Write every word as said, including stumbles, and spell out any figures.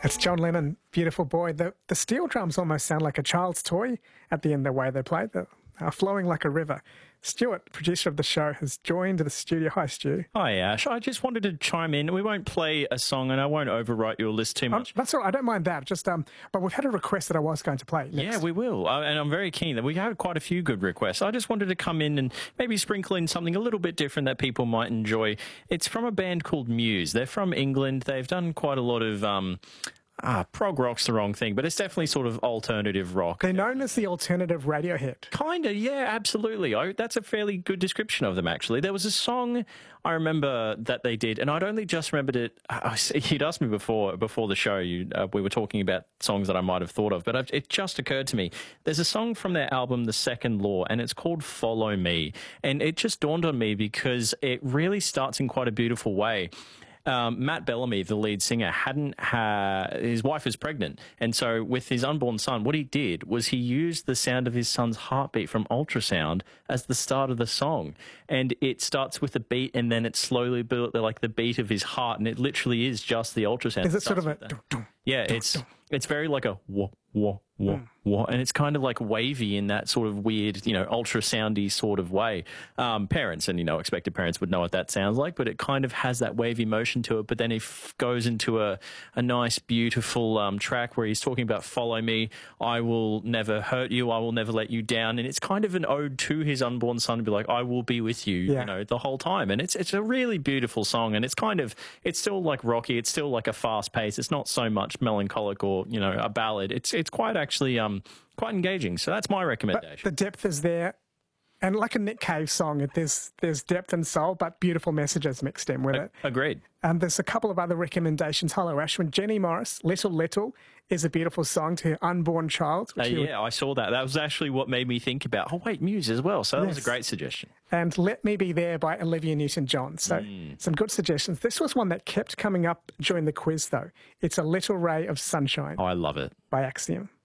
It's John Lennon, Beautiful Boy. The, the steel drums almost sound like a child's toy at the end, the way they play. They're uh, flowing like a river. Stuart, producer of the show, has joined the studio. Hi, Stu. Hi, Ash. I just wanted to chime in. We won't play a song, and I won't overwrite your list too much. Um, that's all right. I don't mind that. Just, um, but we've had a request that I was going to play next. Yeah, we will. Uh, and I'm very keen that we had quite a few good requests. I just wanted to come in and maybe sprinkle in something a little bit different that people might enjoy. It's from a band called Muse. They're from England. They've done quite a lot of... Um, Ah, prog rock's the wrong thing, but it's definitely sort of alternative rock. They're known as the alternative Radiohead. Kinda, yeah, absolutely. I, that's a fairly good description of them, actually. There was a song I remember that they did, and I'd only just remembered it. I, you'd asked me before before the show. You, uh, we were talking about songs that I might have thought of, but I've, it just occurred to me. There's a song from their album, The Second Law, and it's called Follow Me. And it just dawned on me because it really starts in quite a beautiful way. Um, Matt Bellamy, the lead singer, hadn't ha- his wife was pregnant, and so with his unborn son, what he did was he used the sound of his son's heartbeat from ultrasound as the start of the song, and it starts with a beat, and then it slowly built like the beat of his heart, and it literally is just the ultrasound. Is it sort of a? Dum, dum, yeah, dum, it's dum. it's very like a wah wah wah Mm. wah, and it's kind of like wavy in that sort of weird, you know, ultrasoundy sort of way. Um, parents and you know, expected parents would know what that sounds like, but it kind of has that wavy motion to it. But then it f- goes into a a nice, beautiful um, track where he's talking about follow me. I will never hurt you. I will never let you down. And it's kind of an ode to his unborn son to be like, I will be with you, Yeah. you know, the whole time. And it's it's a really beautiful song. And it's kind of it's still like rocky. It's still like a fast pace. It's not so much melancholic or you know a ballad. It's it's quite actually um quite engaging. So that's my But recommendation. the depth is there. And like a Nick Cave song, there's there's depth and soul, but beautiful messages mixed in with it. Agreed. And there's a couple of other recommendations. Hello, Ashwin. Jenny Morris, Little Little, is a beautiful song to her unborn child. Uh, which you yeah, I saw that. That was actually what made me think about, oh, wait, Muse as well. So that was a Yes. great suggestion. and Let Me Be There by Olivia Newton-John. So Mm. some good suggestions. This was one that kept coming up during the quiz, though. It's A Little Ray of Sunshine Oh, I love it. by Axiom.